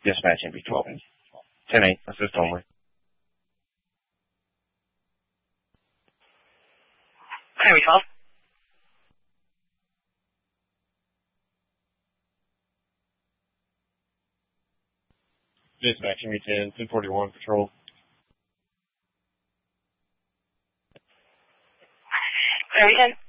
Dispatch NV12. 10-8, assist only. NV12. Dispatch NV10, 1041, patrol. NV10.